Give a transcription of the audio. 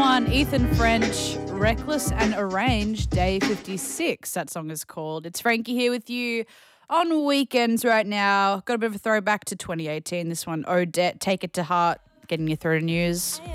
one, Ethan French, Reckless and Arranged, Day 56, that song is called. It's Frankie here with you on weekends right now. Got a bit of a throwback to 2018. This one, Odette, Take It to Heart, getting you through the news.